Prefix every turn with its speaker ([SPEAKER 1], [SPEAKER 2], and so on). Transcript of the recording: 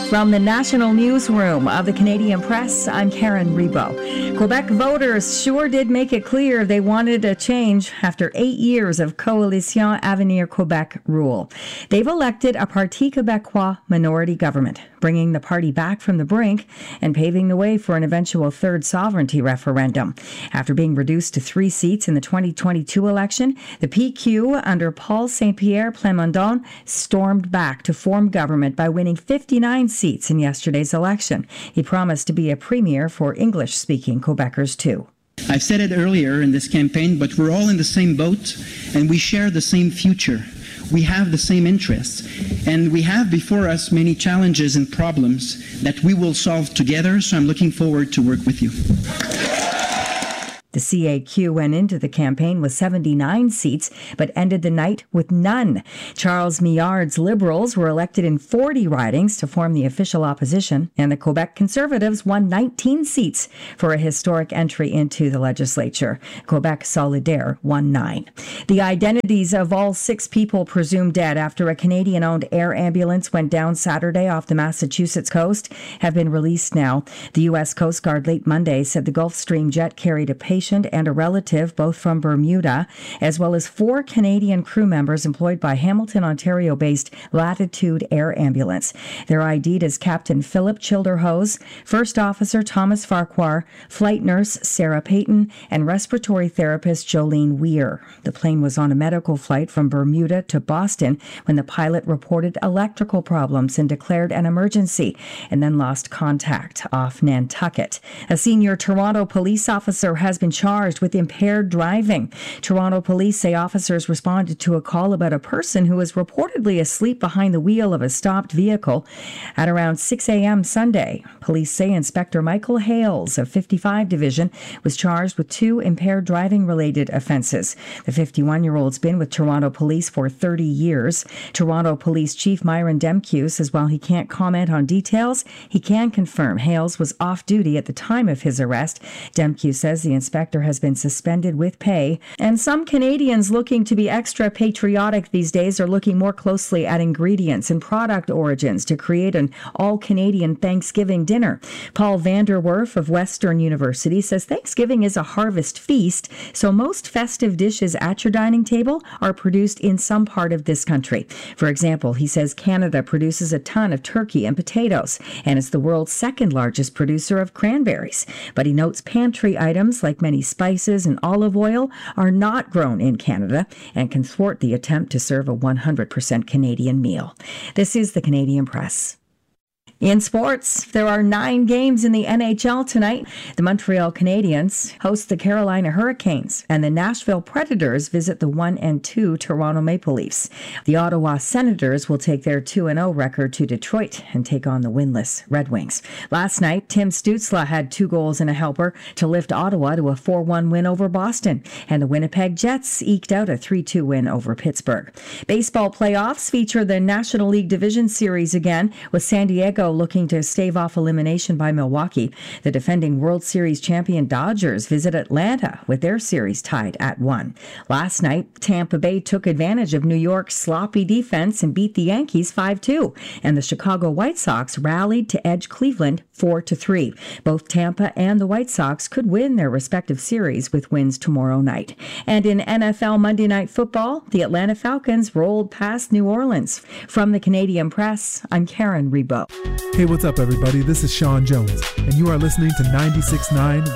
[SPEAKER 1] From the national newsroom of the Canadian Press, I'm Karen Rebo. Quebec voters sure did make it clear they wanted a change after 8 years of Coalition Avenir Quebec rule. They've elected a Parti Québécois minority government, bringing the party back from the brink and paving the way for an eventual third sovereignty referendum. After being reduced to 3 seats in the 2022 election, the PQ under Paul Saint-Pierre Plamondon stormed back to form government by winning 59 seats in yesterday's election. He promised to be a premier for English-speaking Quebecers too.
[SPEAKER 2] I've said it earlier in this campaign, but we're all in the same boat and we share the same future. We have the same interests, and we have before us many challenges and problems that we will solve together, so I'm looking forward to work with you.
[SPEAKER 1] The CAQ went into the campaign with 79 seats, but ended the night with none. Charles Millard's Liberals were elected in 40 ridings to form the official opposition, and the Quebec Conservatives won 19 seats for a historic entry into the legislature. Quebec Solidaire won 9. The identities of all 6 people presumed dead after a Canadian-owned air ambulance went down Saturday off the Massachusetts coast have been released now. The U.S. Coast Guard late Monday said the Gulfstream jet carried a patient and a relative, both from Bermuda, as well as 4 Canadian crew members employed by Hamilton, Ontario-based Latitude Air Ambulance. They're ID'd as Captain Philip Childerhose, First Officer Thomas Farquhar, Flight Nurse Sarah Payton, and Respiratory Therapist Jolene Weir. The plane was on a medical flight from Bermuda to Boston when the pilot reported electrical problems and declared an emergency, and then lost contact off Nantucket. A senior Toronto police officer has been charged with impaired driving. Toronto police say officers responded to a call about a person who was reportedly asleep behind the wheel of a stopped vehicle at around 6 a.m. Sunday. Police say Inspector Michael Hales of 55 Division was charged with 2 impaired driving-related offences. The 51-year-old's been with Toronto police for 30 years. Toronto Police Chief Myron Demkiw says while he can't comment on details, he can confirm Hales was off duty at the time of his arrest. Demkiw says the inspector has been suspended with pay, and some Canadians looking to be extra patriotic these days are looking more closely at ingredients and product origins to create an all-Canadian Thanksgiving dinner. Paul Vanderwerf of Western University says Thanksgiving is a harvest feast, so most festive dishes at your dining table are produced in some part of this country. For example, he says Canada produces a ton of turkey and potatoes, and is the world's second largest producer of cranberries. But he notes pantry items like many spices and olive oil are not grown in Canada and can thwart the attempt to serve a 100% Canadian meal. This is the Canadian Press. In sports, there are 9 games in the NHL tonight. The Montreal Canadiens host the Carolina Hurricanes, and the Nashville Predators visit the 1-2 Toronto Maple Leafs. The Ottawa Senators will take their 2-0 record to Detroit and take on the winless Red Wings. Last night, Tim Stützle had 2 goals and a helper to lift Ottawa to a 4-1 win over Boston, and the Winnipeg Jets eked out a 3-2 win over Pittsburgh. Baseball playoffs feature the National League Division Series again, with San Diego looking to stave off elimination by Milwaukee. The defending World Series champion Dodgers visit Atlanta with their series tied at 1. Last night, Tampa Bay took advantage of New York's sloppy defense and beat the Yankees 5-2, and the Chicago White Sox rallied to edge Cleveland 4-3. Both Tampa and the White Sox could win their respective series with wins tomorrow night. And in NFL Monday Night Football, the Atlanta Falcons rolled past New Orleans. From the Canadian Press, I'm Karen Rebo.
[SPEAKER 3] Hey, what's up, everybody? This is Sean Jones, and you are listening to 96.9